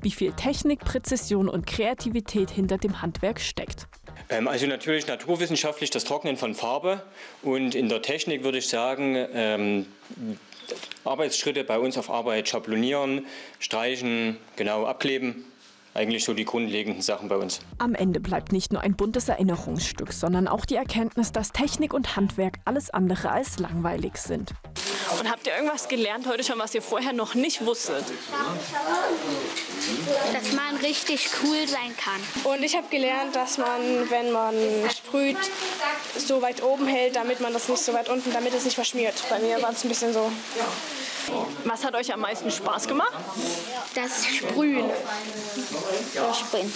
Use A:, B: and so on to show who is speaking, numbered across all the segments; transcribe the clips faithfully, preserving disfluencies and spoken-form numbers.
A: wie viel Technik, Präzision und Kreativität hinter dem Handwerk steckt.
B: Ähm, also natürlich naturwissenschaftlich das Trocknen von Farbe und in der Technik würde ich sagen, ähm, Arbeitsschritte bei uns auf Arbeit schablonieren, streichen, genau abkleben. Eigentlich so die grundlegenden Sachen bei uns.
A: Am Ende bleibt nicht nur ein buntes Erinnerungsstück, sondern auch die Erkenntnis, dass Technik und Handwerk alles andere als langweilig sind.
C: Und habt ihr irgendwas gelernt heute schon, was ihr vorher noch nicht wusstet?
D: Dass man richtig cool sein kann.
E: Und ich habe gelernt, dass man, wenn man sprüht, so weit oben hält, damit man das nicht so weit unten, damit es nicht verschmiert. Bei mir war es ein bisschen so.
C: Was hat euch am meisten Spaß gemacht?
D: Das Sprühen. Das Sprühen.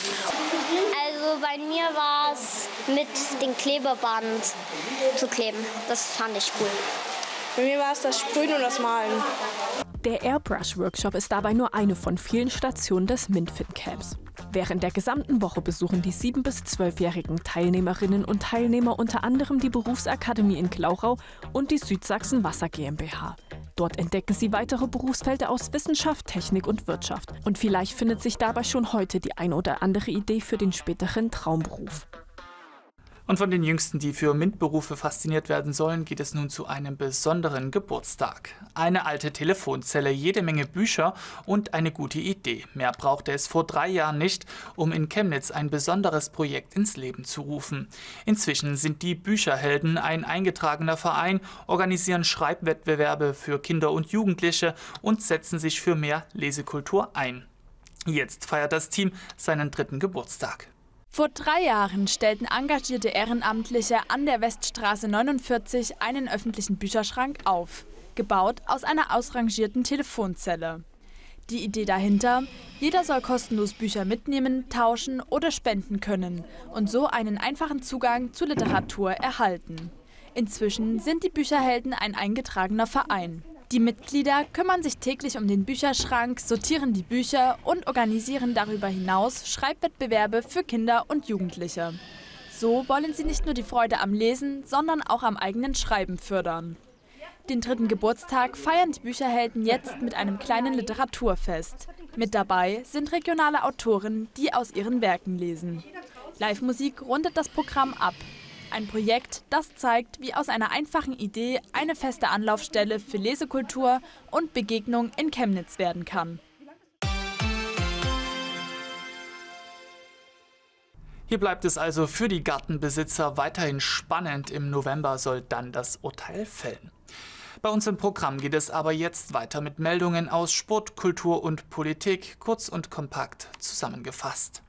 D: Also bei mir war es mit dem Klebeband zu kleben. Das fand ich cool.
E: Bei mir war es das Sprühen und das Malen.
A: Der Airbrush-Workshop ist dabei nur eine von vielen Stationen des MINFIN-Camps. Während der gesamten Woche besuchen die sieben- bis zwölfjährigen Teilnehmerinnen und Teilnehmer unter anderem die Berufsakademie in Glauchau und die Südsachsen Wasser GmbH. Dort entdecken sie weitere Berufsfelder aus Wissenschaft, Technik und Wirtschaft. Und vielleicht findet sich dabei schon heute die ein oder andere Idee für den späteren Traumberuf.
F: Und von den Jüngsten, die für MINT-Berufe fasziniert werden sollen, geht es nun zu einem besonderen Geburtstag. Eine alte Telefonzelle, jede Menge Bücher und eine gute Idee. Mehr brauchte es vor drei Jahren nicht, um in Chemnitz ein besonderes Projekt ins Leben zu rufen. Inzwischen sind die Bücherhelden ein eingetragener Verein, organisieren Schreibwettbewerbe für Kinder und Jugendliche und setzen sich für mehr Lesekultur ein. Jetzt feiert das Team seinen dritten Geburtstag.
G: Vor drei Jahren stellten engagierte Ehrenamtliche an der Weststraße neunundvierzig einen öffentlichen Bücherschrank auf, gebaut aus einer ausrangierten Telefonzelle. Die Idee dahinter: Jeder soll kostenlos Bücher mitnehmen, tauschen oder spenden können und so einen einfachen Zugang zu Literatur erhalten. Inzwischen sind die Bücherhelden ein eingetragener Verein. Die Mitglieder kümmern sich täglich um den Bücherschrank, sortieren die Bücher und organisieren darüber hinaus Schreibwettbewerbe für Kinder und Jugendliche. So wollen sie nicht nur die Freude am Lesen, sondern auch am eigenen Schreiben fördern. Den dritten Geburtstag feiern die Bücherhelden jetzt mit einem kleinen Literaturfest. Mit dabei sind regionale Autoren, die aus ihren Werken lesen. Live-Musik rundet das Programm ab. Ein Projekt, das zeigt, wie aus einer einfachen Idee eine feste Anlaufstelle für Lesekultur und Begegnung in Chemnitz werden kann.
F: Hier bleibt es also für die Gartenbesitzer weiterhin spannend. Im November soll dann das Urteil fällen. Bei uns im Programm geht es aber jetzt weiter mit Meldungen aus Sport, Kultur und Politik, kurz und kompakt zusammengefasst.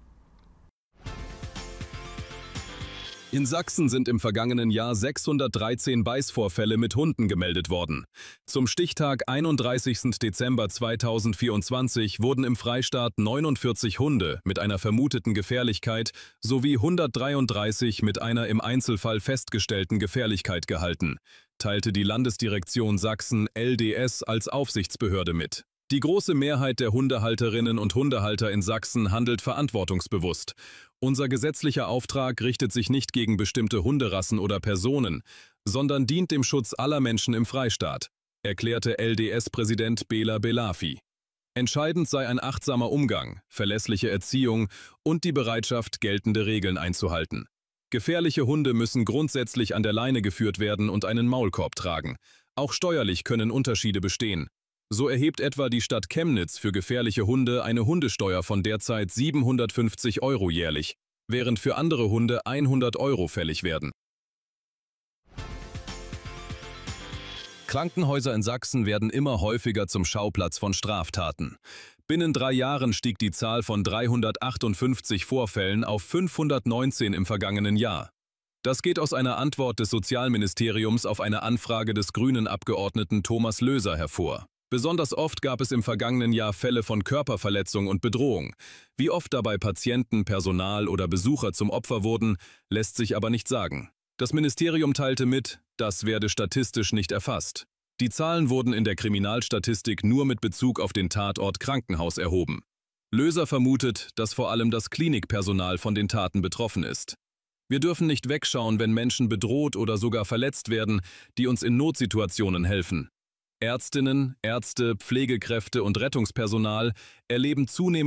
H: In Sachsen sind im vergangenen Jahr sechshundertdreizehn Beißvorfälle mit Hunden gemeldet worden. Zum Stichtag einunddreißigsten Dezember zweitausendvierundzwanzig wurden im Freistaat neunundvierzig Hunde mit einer vermuteten Gefährlichkeit sowie hundertdreiunddreißig mit einer im Einzelfall festgestellten Gefährlichkeit gehalten, teilte die Landesdirektion Sachsen L D S als Aufsichtsbehörde mit. Die große Mehrheit der Hundehalterinnen und Hundehalter in Sachsen handelt verantwortungsbewusst. Unser gesetzlicher Auftrag richtet sich nicht gegen bestimmte Hunderassen oder Personen, sondern dient dem Schutz aller Menschen im Freistaat, erklärte L D S-Präsident Bela Belafi. Entscheidend sei ein achtsamer Umgang, verlässliche Erziehung und die Bereitschaft, geltende Regeln einzuhalten. Gefährliche Hunde müssen grundsätzlich an der Leine geführt werden und einen Maulkorb tragen. Auch steuerlich können Unterschiede bestehen. So erhebt etwa die Stadt Chemnitz für gefährliche Hunde eine Hundesteuer von derzeit siebenhundertfünfzig Euro jährlich, während für andere Hunde hundert Euro fällig werden. Krankenhäuser in Sachsen werden immer häufiger zum Schauplatz von Straftaten. Binnen drei Jahren stieg die Zahl von dreihundertachtundfünfzig Vorfällen auf fünfhundertneunzehn im vergangenen Jahr. Das geht aus einer Antwort des Sozialministeriums auf eine Anfrage des Grünen-Abgeordneten Thomas Löser hervor. Besonders oft gab es im vergangenen Jahr Fälle von Körperverletzung und Bedrohung. Wie oft dabei Patienten, Personal oder Besucher zum Opfer wurden, lässt sich aber nicht sagen. Das Ministerium teilte mit, das werde statistisch nicht erfasst. Die Zahlen wurden in der Kriminalstatistik nur mit Bezug auf den Tatort Krankenhaus erhoben. Löser vermutet, dass vor allem das Klinikpersonal von den Taten betroffen ist. Wir dürfen nicht wegschauen, wenn Menschen bedroht oder sogar verletzt werden, die uns in Notsituationen helfen. Ärztinnen, Ärzte, Pflegekräfte und Rettungspersonal erleben zunehmend